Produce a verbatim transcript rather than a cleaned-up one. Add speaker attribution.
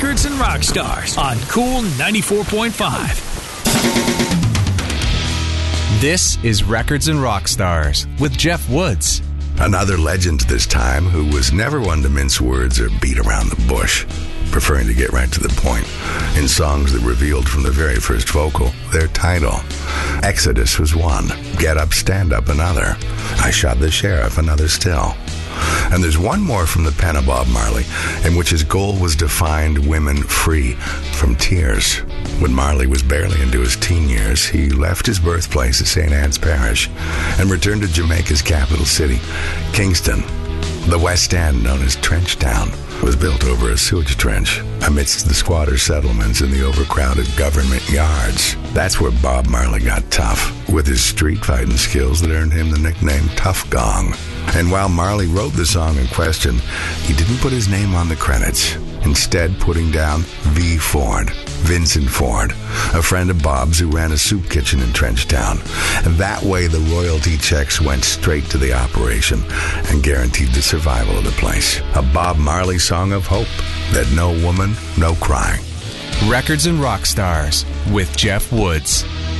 Speaker 1: Records and Rock Stars on Cool ninety-four point five.
Speaker 2: This is Records and Rock Stars with Jeff Woods.
Speaker 3: Another legend this time who was never one to mince words or beat around the bush, preferring to get right to the point in songs that revealed from the very first vocal their title. Exodus was one, Get Up, Stand Up another, I Shot the Sheriff another still. And there's one more from the pen of Bob Marley, in which his goal was to find women free from tears. When Marley was barely into his teen years, he left his birthplace of Saint Anne's Parish and returned to Jamaica's capital city, Kingston. The West End, known as Trench Town, was built over a sewage trench amidst the squatter settlements and the overcrowded government yards. That's where Bob Marley got tough, with his street fighting skills that earned him the nickname Tough Gong. And while Marley wrote the song in question, he didn't put his name on the credits, instead putting down V. Ford, Vincent Ford, a friend of Bob's who ran a soup kitchen in Trenchtown. And that way the royalty checks went straight to the operation and guaranteed the survival of the place. A Bob Marley song of hope that no woman, no crying.
Speaker 2: Records and Rock Stars with Jeff Woods.